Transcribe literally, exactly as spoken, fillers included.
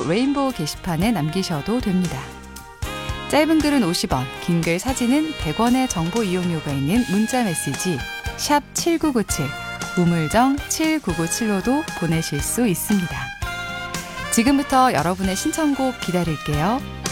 레인보우 게시판에 남기셔도 됩니다. 짧은 글은 오십 원, 긴 글 사진은 백 원의 정보 이용료가 있는 문자 메시지 샵 칠구구칠, 우물정 칠구구칠로도 보내실 수 있습니다. 지금부터 여러분의 신청곡 기다릴게요.